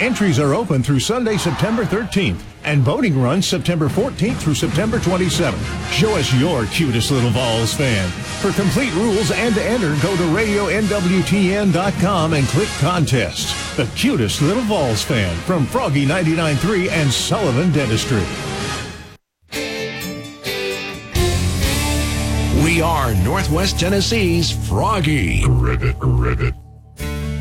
Entries are open through Sunday, September 13th, and voting runs September 14th through September 27th. Show us your cutest little Vols fan. For complete rules and to enter, go to RadioNWTN.com and click Contests. The cutest little Vols fan from Froggy 99.3 and Sullivan Dentistry. We are Northwest Tennessee's Froggy. Ribbit.